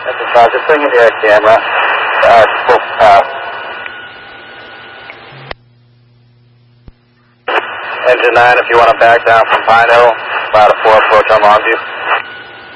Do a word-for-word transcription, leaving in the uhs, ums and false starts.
Emphasize, just bring in the air camera. Uh, full stop. Engine nine, if you want to back down from Pine Hill, about a four approach on Longview.